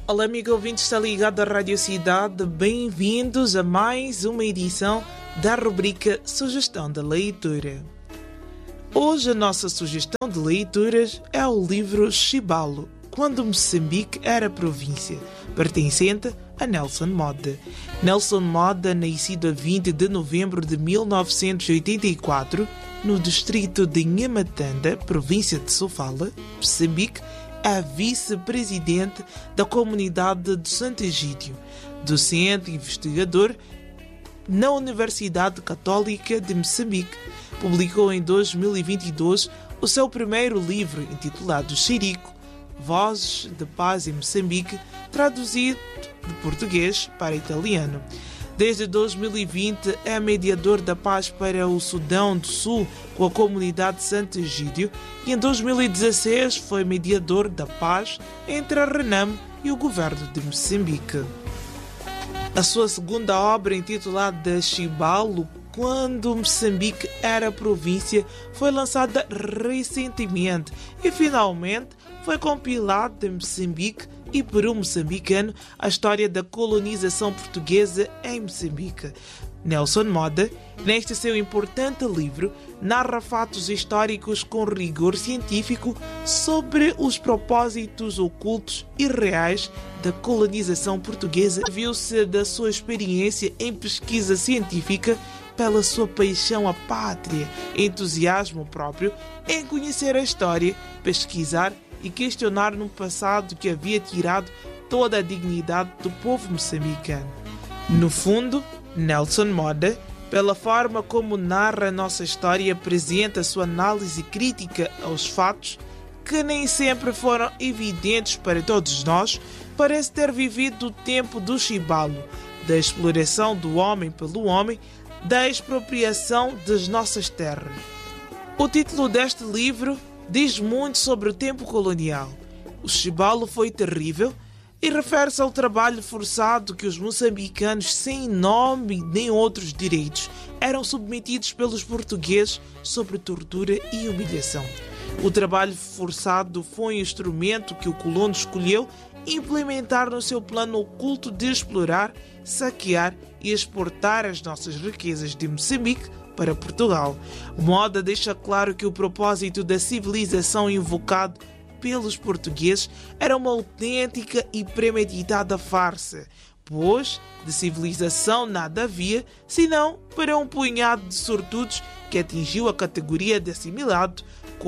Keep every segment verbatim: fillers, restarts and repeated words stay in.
Olá, amigo ouvinte, está ligado à Rádio Cidade. Bem-vindos a mais uma edição da rubrica Sugestão de Leitura. Hoje a nossa sugestão de leituras é o livro Chibalo, Quando Moçambique Era Província, pertencente a Nelson Moda. Nelson Moda, nascido a vinte de novembro de mil novecentos e oitenta e quatro, no distrito de Nhamatanda, província de Sofala, Moçambique, é vice-presidente da comunidade de Santo Egídio, docente e investigador na Universidade Católica de Moçambique. Publicou em dois mil e vinte e dois o seu primeiro livro, intitulado Xirico, Vozes de Paz em Moçambique, traduzido de português para italiano. Desde dois mil e vinte é mediador da paz para o Sudão do Sul com a comunidade de Santo Egídio e em dois mil e dezesseis foi mediador da paz entre a Renamo e o governo de Moçambique. A sua segunda obra, intitulada Chibalo, Quando Moçambique Era Província, foi lançada recentemente e finalmente foi compilada em Moçambique e por um moçambicano a história da colonização portuguesa em Moçambique. Nelson Moda, neste seu importante livro, narra fatos históricos com rigor científico sobre os propósitos ocultos e reais da colonização portuguesa. Viu-se da sua experiência em pesquisa científica, pela sua paixão à pátria, entusiasmo próprio em conhecer a história, pesquisar e questionar no passado que havia tirado toda a dignidade do povo moçambicano. No fundo, Nelson Moda, pela forma como narra a nossa história, apresenta sua análise crítica aos fatos que nem sempre foram evidentes para todos nós. Parece ter vivido o tempo do Chibalo, da exploração do homem pelo homem, da expropriação das nossas terras. O título deste livro diz muito sobre o tempo colonial. O Chibalo foi terrível e refere-se ao trabalho forçado que os moçambicanos, sem nome nem outros direitos, eram submetidos pelos portugueses sob tortura e humilhação. O trabalho forçado foi um instrumento que o colono escolheu implementar no seu plano oculto de explorar, saquear e exportar as nossas riquezas de Moçambique para Portugal. Moda deixa claro que o propósito da civilização invocado pelos portugueses era uma autêntica e premeditada farsa, pois de civilização nada havia, senão para um punhado de sortudos que atingiu a categoria de assimilado,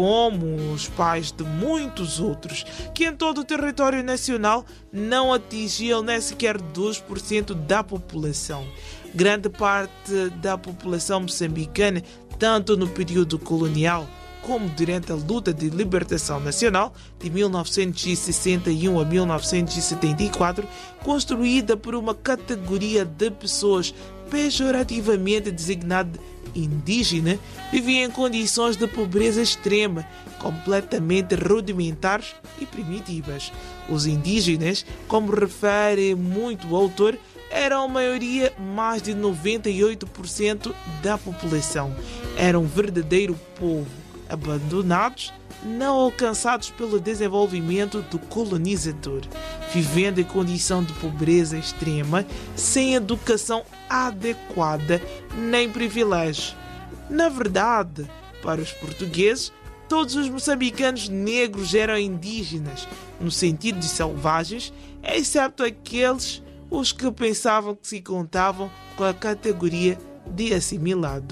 como os pais de muitos outros, que em todo o território nacional não atingiam nem sequer dois por cento da população. Grande parte da população moçambicana, tanto no período colonial como durante a luta de libertação nacional de mil novecentos e sessenta e um a mil novecentos e setenta e quatro, construída por uma categoria de pessoas pejorativamente designada indígena, vivia em condições de pobreza extrema, completamente rudimentares e primitivas. Os indígenas, como refere muito o autor, eram a maioria, mais de noventa e oito por cento da população. Eram um verdadeiro povo, abandonados, não alcançados pelo desenvolvimento do colonizador, vivendo em condição de pobreza extrema, sem educação adequada nem privilégio. Na verdade, para os portugueses, todos os moçambicanos negros eram indígenas, no sentido de selvagens, exceto aqueles os que pensavam que se contavam com a categoria de assimilado.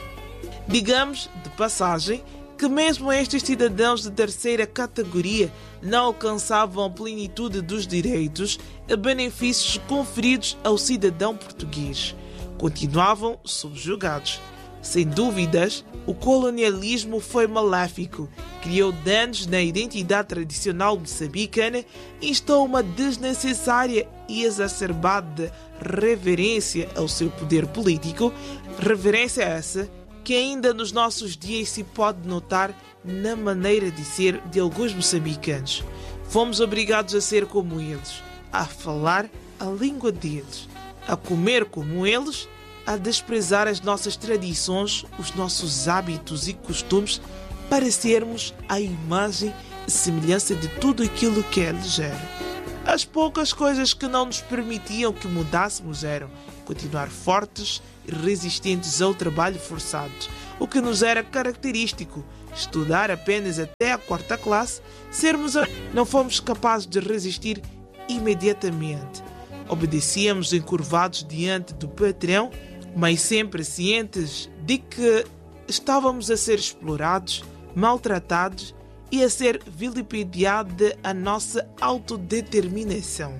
Digamos, de passagem, que mesmo estes cidadãos de terceira categoria não alcançavam a plenitude dos direitos e benefícios conferidos ao cidadão português. Continuavam subjugados. Sem dúvidas, o colonialismo foi maléfico, criou danos na identidade tradicional moçambicana, instou uma desnecessária e exacerbada reverência ao seu poder político, reverência essa que ainda nos nossos dias se pode notar na maneira de ser de alguns moçambicanos. Fomos obrigados a ser como eles, a falar a língua deles, a comer como eles, a desprezar as nossas tradições, os nossos hábitos e costumes para sermos a imagem e semelhança de tudo aquilo que é ligeiro. As poucas coisas que não nos permitiam que mudássemos eram continuar fortes e resistentes ao trabalho forçado, o que nos era característico, estudar apenas até a quarta classe, sermos a... não fomos capazes de resistir imediatamente. Obedecíamos encurvados diante do patrão, mas sempre cientes de que estávamos a ser explorados, maltratados e a ser vilipendiada a nossa autodeterminação.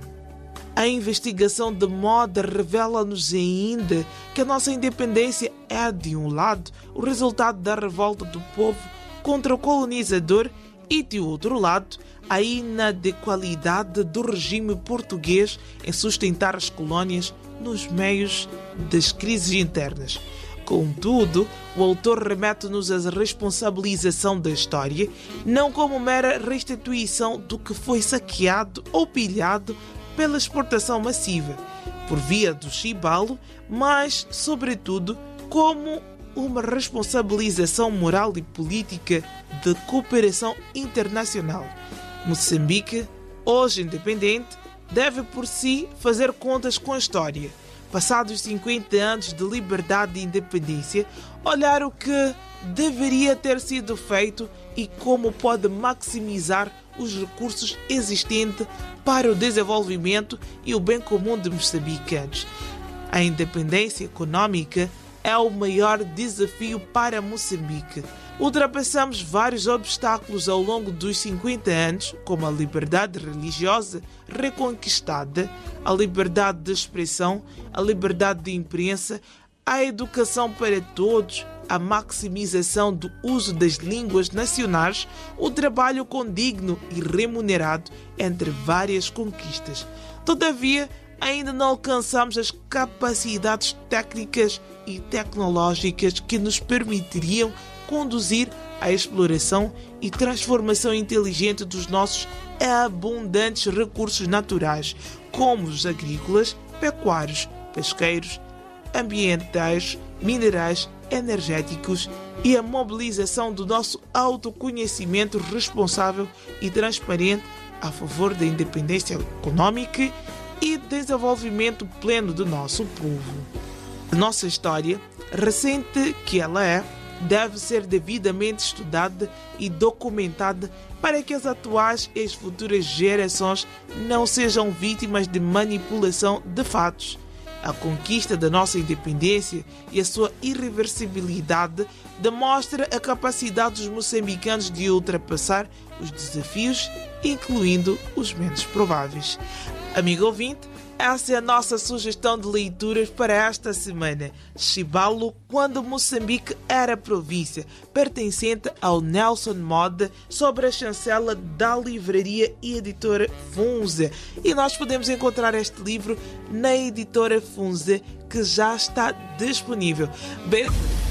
A investigação de moda revela-nos ainda que a nossa independência é, de um lado, o resultado da revolta do povo contra o colonizador e, de outro lado, a inadequalidade do regime português em sustentar as colónias nos meios das crises internas. Contudo, o autor remete-nos à responsabilização da história, não como mera restituição do que foi saqueado ou pilhado pela exportação massiva, por via do chibalo, mas, sobretudo, como uma responsabilização moral e política de cooperação internacional. Moçambique, hoje independente, deve por si fazer contas com a história. Passados cinquenta anos de liberdade e independência, olhar o que deveria ter sido feito e como pode maximizar os recursos existentes para o desenvolvimento e o bem comum de moçambicanos. A independência econômica é o maior desafio para Moçambique. Ultrapassamos vários obstáculos ao longo dos cinquenta anos, como a liberdade religiosa reconquistada, a liberdade de expressão, a liberdade de imprensa, a educação para todos, a maximização do uso das línguas nacionais, o trabalho condigno e remunerado, entre várias conquistas. Todavia, ainda não alcançamos as capacidades técnicas e tecnológicas que nos permitiriam conduzir à exploração e transformação inteligente dos nossos abundantes recursos naturais, como os agrícolas, pecuários, pesqueiros, ambientais, minerais, energéticos e a mobilização do nosso autoconhecimento responsável e transparente a favor da independência econômica e desenvolvimento pleno do nosso povo. A nossa história, recente que ela é, deve ser devidamente estudada e documentada para que as atuais e as futuras gerações não sejam vítimas de manipulação de fatos. A conquista da nossa independência e a sua irreversibilidade demonstra a capacidade dos moçambicanos de ultrapassar os desafios, incluindo os menos prováveis. Amigo ouvinte, essa é a nossa sugestão de leituras para esta semana. Chibalo, quando Moçambique era província, pertencente ao Nelson Moda, sobre a chancela da livraria e editora Funze. E nós podemos encontrar este livro na editora Funze, que já está disponível. Bem...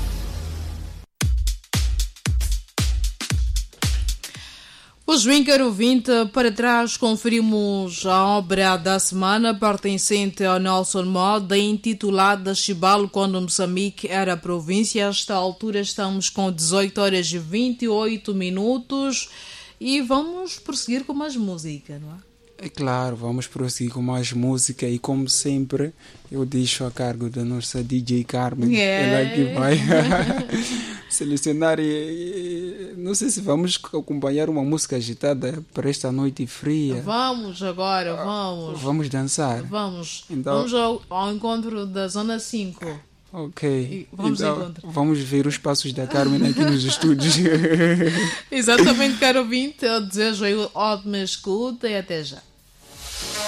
Pois bem, caro ouvinte, para trás conferimos a obra da semana pertencente ao Nelson Moda, intitulada Chibalo, quando Moçambique era província. A esta altura estamos com dezoito horas e vinte e oito minutos e vamos prosseguir com mais música, não é? É claro, vamos prosseguir com mais música e, como sempre, eu deixo a cargo da nossa D J Carmen. Yeah. Ela que vai selecionar e, e não sei se vamos acompanhar uma música agitada para esta noite fria. Vamos agora, vamos. Vamos dançar. Vamos. Então, vamos ao, ao encontro da Zona cinco. Ok. Vamos, então, vamos ver os passos da Carmen aqui nos estúdios. Exatamente, caro ouvinte. Eu desejo aí ótima escuta e até já.